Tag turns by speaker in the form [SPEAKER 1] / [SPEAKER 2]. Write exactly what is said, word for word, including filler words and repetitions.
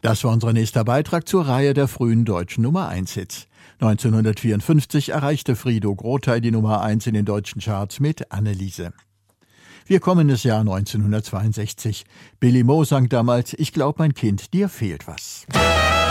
[SPEAKER 1] Das war unser nächster Beitrag zur Reihe der frühen deutschen Nummer eins Hits. neunzehnhundertvierundfünfzig erreichte Frido Grothey die Nummer eins in den deutschen Charts mit Anneliese. Wir kommen ins Jahr neunzehnhundertzweiundsechzig. Billy Mo sang damals »Ich glaub, mein Kind, dir fehlt was«.